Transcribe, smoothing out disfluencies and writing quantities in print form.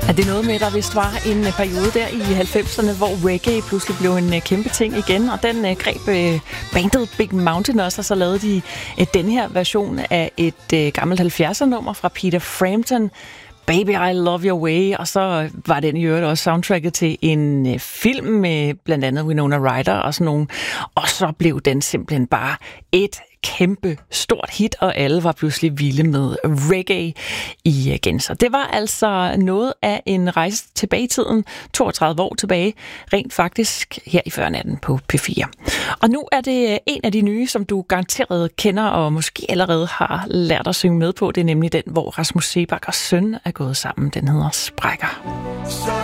Det er noget med, der vist var en periode der i 90'erne, hvor reggae pludselig blev en kæmpe ting igen, og den greb bandet Big Mountain også, og så lavede de den her version af et gammelt 70'er-nummer fra Peter Frampton, Baby, I Love Your Way, og så var den i øvrigt også soundtracket til en film med blandt andet Winona Ryder og sådan nogen, og så blev den simpelthen bare et kæmpe stort hit, og alle var pludselig vilde med reggae igen. Så det var altså noget af en rejse tilbage i tiden, 32 år tilbage, rent faktisk her i førnatten på P4. Og nu er det en af de nye, som du garanteret kender, og måske allerede har lært at synge med på. Det er nemlig den, hvor Rasmus Seebach og Søn er gået sammen. Den hedder Sprækker.